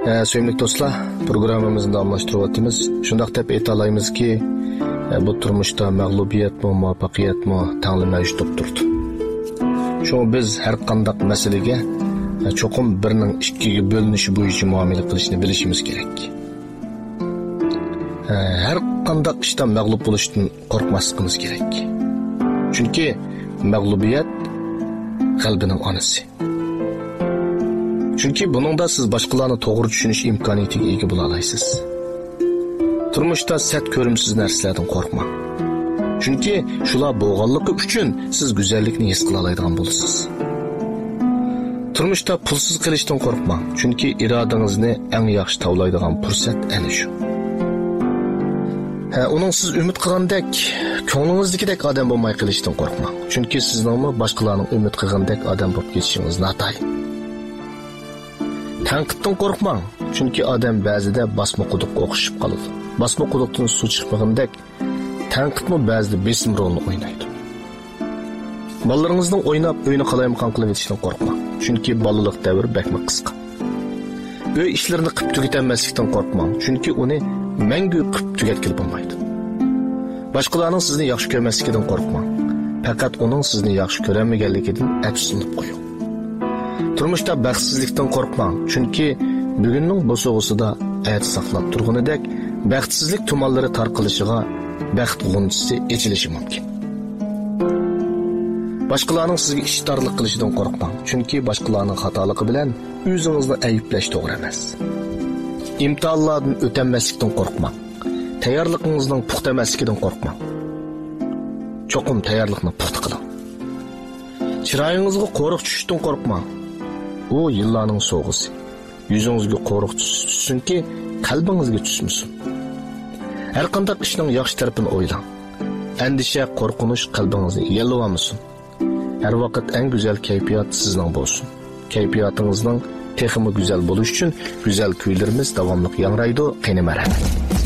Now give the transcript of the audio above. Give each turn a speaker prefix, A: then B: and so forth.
A: Sevimli dostlar, programımızı davamlaştırıp şundaq deb aytalaymiz ki, bu turmuşda mag'lubiyatmi, muvaffaqiyatmi tangli mavjud turibdi. Şoň biz har qandaq masalaga cho'qim birning ikkiga bo'linishi bo'yicha muomala qilishni bilishimiz kerak. Har qandaq ishdan mag'lub bo'lishdan qo'rqmasligimiz kerak. Chunki mag'lubiyat qalbining onasi. Chunki buningda siz boshqalarni to'g'ri tushunish imkoniyatiga ega bo'la olasiz. Turmushda sat ko'rimsiz narsalardan qo'rqmang. Chunki shular bo'lganligi uchun siz go'zallikni his qila oladigan bo'lasiz. Turmushda pulsiz qilishdan qo'rqmang. Chunki irodangizni eng yaxshi tavlaydigan fursat ana shu. Uning siz umid qilgandek, ko'nglingizdagidek odam bo'lmay qilishdan qo'rqmang. Chunki sizningmi boshqalarning umid qilgandek odam bo'lib ketishingiz noto'g'ri. Tanqiddan qo'rqmang, chunki odam ba'zida bosma quduqqa o'xshib qoladi. Bosma quduqdan suv chiqmagandek, tanqidmi ba'zida besim rolini o'ynaydi. Bolalaringizning o'ynab o'yini qalayimqon qilib etishdan qo'rqmang, chunki bolalik davri bakma qisqa. Uy ishlarini qilib tugatanmaslikdan qo'rqmang, chunki uni mangu qilib tugatgil bo'lmaydi. Boshqalarning sizni yaxshi ko'rmasligidan qo'rqmang, faqat uning sizni yaxshi ko'rmaganligidan afsuslanib qo'ying. Turmushda baxtsizlikdan qo'rqmang, chunki bugunning bo'sog'isida ayat saqlab turganidek, baxtsizlik tumanlari tarqilishiga baxt g'unchisi echilishi mumkin. Boshqalarning sizga ishtorlik qilishidan qo'rqmang, chunki boshqalarning xatoligi bilan o'zingizni ayiblash to'g'ri emas. Imtihonlardan o'tolmaslikdan qo'rqmang. Tayyorligingizning puxta emasligidan qo'rqmang. Cho'qim tayyorlikni puxta qiling. Chiroyingizga qo'riq tushishdan qo'rqmang. U yillarning so'g'isi. Yuzingizga qo'riq tushsinki, qalbingizga tushmasin. Har qanday ishning yaxshi tarafini o'ylang. Andisha, qo'rqinish qalbingizni yellolmasin. Har vaqt eng go'zal kayfiyat sizning bo'lsin. Kayfiyatingizning texmi go'zal bo'lish uchun go'zal kuylarimiz davomli yangraydi. Qani marhamat.